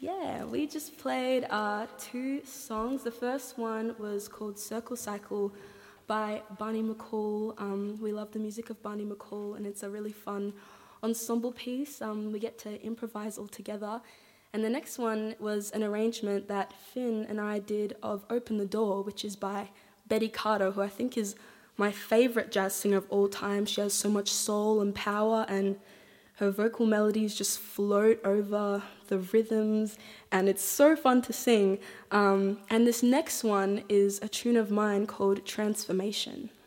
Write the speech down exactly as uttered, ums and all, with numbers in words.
Yeah, we just played uh, two songs. The first one was called Circle Cycle by Barney McCall. Um, we love the music of Barney McCall, and it's a really fun ensemble piece. Um, we get to improvise all together. And the next one was an arrangement that Finn and I did of Open the Door, which is by Betty Carter, who I think is my favourite jazz singer of all time. She has so much soul and power, and her vocal melodies just float over the rhythms, and it's so fun to sing. Um, and this next one is a tune of mine called Transformation.